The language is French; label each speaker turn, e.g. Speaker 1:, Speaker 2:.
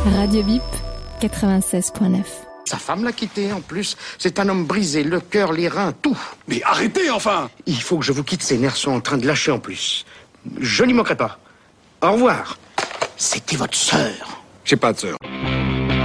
Speaker 1: Radio Bip 96.9.
Speaker 2: Sa femme l'a quitté en plus. C'est un homme brisé, le cœur, les reins, tout.
Speaker 3: Mais arrêtez enfin!
Speaker 2: Il faut que je vous quitte, ses nerfs sont en train de lâcher en plus. Je n'y manquerai pas. Au revoir. C'était votre sœur.
Speaker 3: J'ai pas de sœur.